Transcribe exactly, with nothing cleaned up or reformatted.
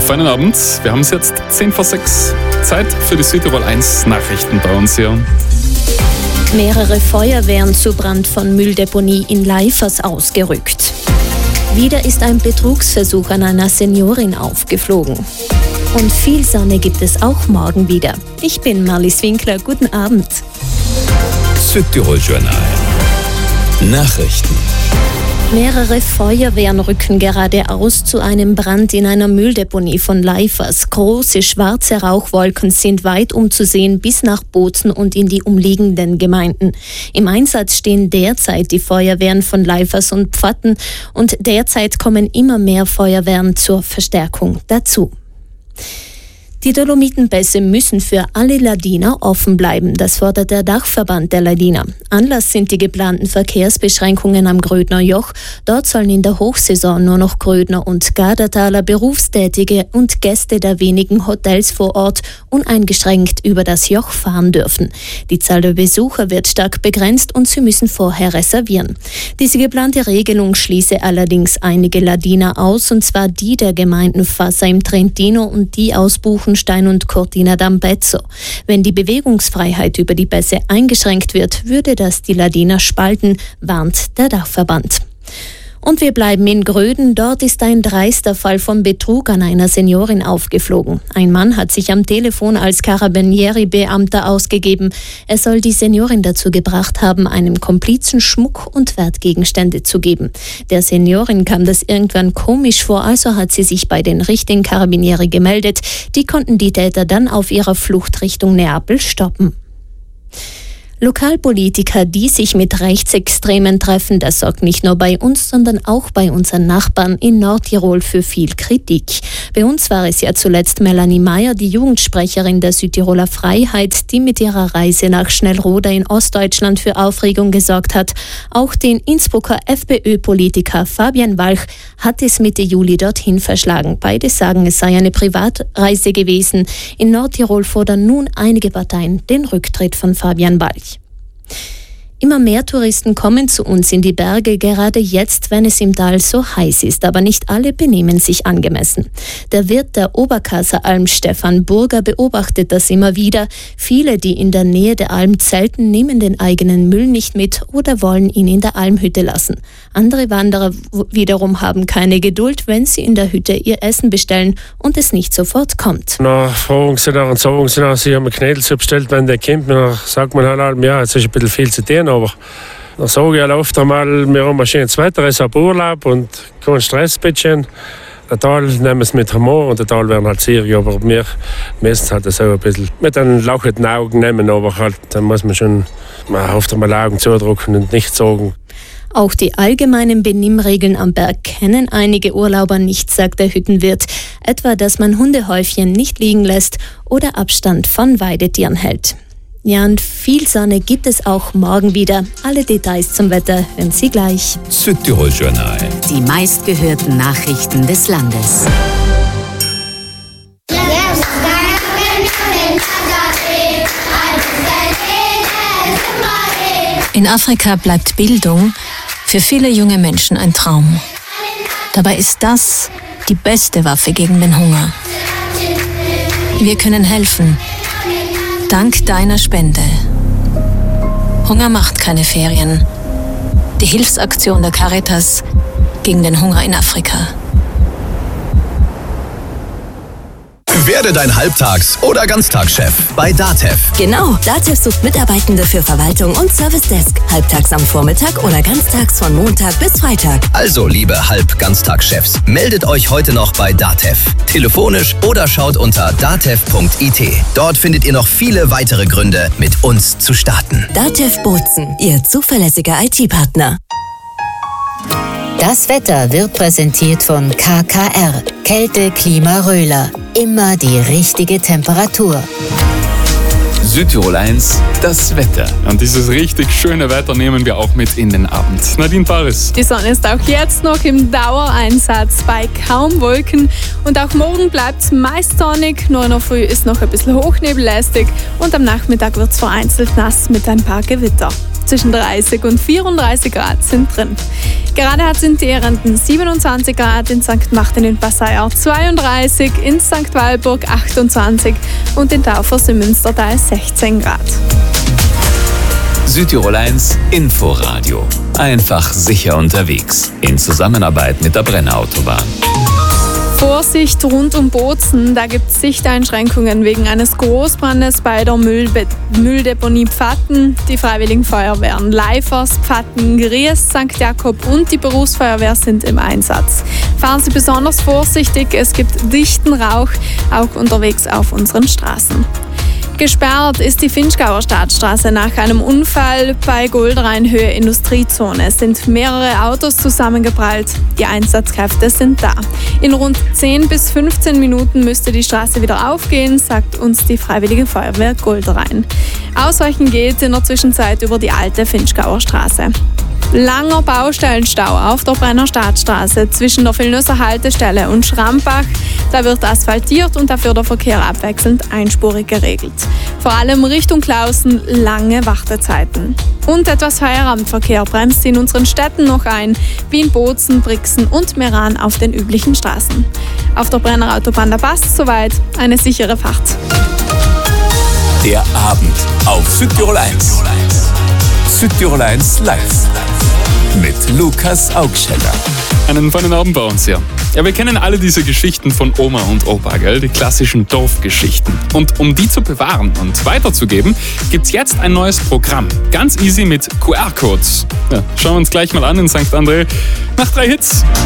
feinen Abend. Wir haben es jetzt zehn vor sechs. Zeit für die Südtirol eins Nachrichten bei uns hier. Mehrere Feuerwehren zu Brand von Mülldeponie in Leifers ausgerückt. Wieder ist ein Betrugsversuch an einer Seniorin aufgeflogen. Und viel Sonne gibt es auch morgen wieder. Ich bin Marlies Winkler. Guten Abend. Südtirol Journal. Nachrichten. Mehrere Feuerwehren rücken gerade aus zu einem Brand in einer Mülldeponie von Leifers. Große schwarze Rauchwolken sind weit umzusehen bis nach Bozen und in die umliegenden Gemeinden. Im Einsatz stehen derzeit die Feuerwehren von Leifers und Pfatten und derzeit kommen immer mehr Feuerwehren zur Verstärkung dazu. Die Dolomitenpässe müssen für alle Ladiner offen bleiben, das fordert der Dachverband der Ladiner. Anlass sind die geplanten Verkehrsbeschränkungen am Grödner Joch. Dort sollen in der Hochsaison nur noch Grödner und Gardertaler Berufstätige und Gäste der wenigen Hotels vor Ort uneingeschränkt über das Joch fahren dürfen. Die Zahl der Besucher wird stark begrenzt und sie müssen vorher reservieren. Diese geplante Regelung schließe allerdings einige Ladiner aus, und zwar die der Gemeinden Fassa im Trentino und die aus Buchenstein und Cortina d'Ampezzo. Wenn die Bewegungsfreiheit über die Pässe eingeschränkt wird, würde das die Ladiner spalten, warnt der Dachverband. Und wir bleiben in Gröden. Dort ist ein dreister Fall von Betrug an einer Seniorin aufgeflogen. Ein Mann hat sich am Telefon als Carabinieri-Beamter ausgegeben. Er soll die Seniorin dazu gebracht haben, einem Komplizen Schmuck und Wertgegenstände zu geben. Der Seniorin kam das irgendwann komisch vor, also hat sie sich bei den richtigen Carabinieri gemeldet. Die konnten die Täter dann auf ihrer Flucht Richtung Neapel stoppen. Lokalpolitiker, die sich mit Rechtsextremen treffen, das sorgt nicht nur bei uns, sondern auch bei unseren Nachbarn in Nordtirol für viel Kritik. Bei uns war es ja zuletzt Melanie Meyer, die Jugendsprecherin der Südtiroler Freiheit, die mit ihrer Reise nach Schnellroda in Ostdeutschland für Aufregung gesorgt hat. Auch den Innsbrucker FPÖ-Politiker Fabian Walch hat es Mitte Juli dorthin verschlagen. Beide sagen, es sei eine Privatreise gewesen. In Nordtirol fordern nun einige Parteien den Rücktritt von Fabian Walch. Immer mehr Touristen kommen zu uns in die Berge, gerade jetzt, wenn es im Tal so heiß ist. Aber nicht alle benehmen sich angemessen. Der Wirt der Oberkasser Alm, Stefan Burger, beobachtet das immer wieder. Viele, die in der Nähe der Alm zelten, nehmen den eigenen Müll nicht mit oder wollen ihn in der Almhütte lassen. Andere Wanderer wiederum haben keine Geduld, wenn sie in der Hütte ihr Essen bestellen und es nicht sofort kommt. Dann fragen sie nach und sagen sie nach, sie haben einen Knädel bestellt, wenn der kommt. Dann sagt man halt, ja, jetzt ist ein bisschen viel zu tun. Aber dann sage ich halt oft einmal, wir haben ein schönes Wetter, es ist ein Urlaub und kein Stress, bitte. Der Tal nehmen es mit Humor und der Tal werden halt seriös, aber wir müssen halt so ein bisschen mit den lachenden Augen nehmen, aber halt, dann muss man schon man oft einmal Augen zudrücken und nichts sagen. Auch die allgemeinen Benimmregeln am Berg kennen einige Urlauber nicht, sagt der Hüttenwirt. Etwa, dass man Hundehäufchen nicht liegen lässt oder Abstand von Weidetieren hält. Ja, und viel Sonne gibt es auch morgen wieder. Alle Details zum Wetter hören Sie gleich. Südtirol Journal. Die meistgehörten Nachrichten des Landes. In Afrika bleibt Bildung für viele junge Menschen ein Traum. Dabei ist das die beste Waffe gegen den Hunger. Wir können helfen. Dank deiner Spende. Hunger macht keine Ferien. Die Hilfsaktion der Caritas gegen den Hunger in Afrika. Werde dein Halbtags- oder Ganztagschef bei DATEV. Genau, DATEV sucht Mitarbeitende für Verwaltung und Service Desk. Halbtags am Vormittag oder ganztags von Montag bis Freitag. Also, liebe Halb-Ganztagschefs, meldet euch heute noch bei DATEV. Telefonisch oder schaut unter datev punkt it. Dort findet ihr noch viele weitere Gründe, mit uns zu starten. DATEV Bozen, Ihr zuverlässiger I T-Partner. Das Wetter wird präsentiert von K K R. Kälte, Klima, Röhler. Immer die richtige Temperatur. Südtirol eins, das Wetter. Und dieses richtig schöne Wetter nehmen wir auch mit in den Abend. Nadine Paris. Die Sonne ist auch jetzt noch im Dauereinsatz bei kaum Wolken. Und auch morgen bleibt es meist sonnig, nur noch früh ist noch ein bisschen hochnebellastig und am Nachmittag wird es vereinzelt nass mit ein paar Gewitter. zwischen dreißig und vierunddreißig Grad sind drin. Gerade hat es in Teerenden siebenundzwanzig Grad, in Sankt Martin in Passau zweiunddreißig, in Sankt Walburg achtundzwanzig und in Taufers im Münstertal sechzehn Grad. Südtirol eins Inforadio. Einfach sicher unterwegs. In Zusammenarbeit mit der Brenner Autobahn. Vorsicht rund um Bozen, da gibt es Sichteinschränkungen wegen eines Großbrandes bei der Müllbe- Mülldeponie Pfatten. Die Freiwilligen Feuerwehren Leifers, Pfatten, Gries, Sankt Jakob und die Berufsfeuerwehr sind im Einsatz. Fahren Sie besonders vorsichtig, es gibt dichten Rauch, auch unterwegs auf unseren Straßen. Gesperrt ist die Vinschgauer Staatsstraße nach einem Unfall bei Goldrhein-Höhe Industriezone. Es sind mehrere Autos zusammengeprallt. Die Einsatzkräfte sind da. In rund zehn bis fünfzehn Minuten müsste die Straße wieder aufgehen, sagt uns die Freiwillige Feuerwehr Goldrhein. Ausweichen geht in der Zwischenzeit über die alte Vinschgauer Straße. Langer Baustellenstau auf der Brenner Staatsstraße zwischen der Vilnöser Haltestelle und Schrampach. Da wird asphaltiert und dafür der Verkehr abwechselnd einspurig geregelt. Vor allem Richtung Klausen lange Wartezeiten. Und etwas Feierabendverkehr bremst in unseren Städten noch ein, wie in Bozen, Brixen und Meran auf den üblichen Straßen. Auf der Brenner Autobahn, da passt soweit eine sichere Fahrt. Der Abend auf Südtirol eins. Südtirol eins live. Mit Lukas Augscheller. Einen feinen Abend bei uns hier. Ja, wir kennen alle diese Geschichten von Oma und Opa, gell? Die klassischen Dorfgeschichten. Und um die zu bewahren und weiterzugeben, gibt's jetzt ein neues Programm. Ganz easy mit Q R-Codes. Ja, schauen wir uns gleich mal an in Sankt André nach drei Hits.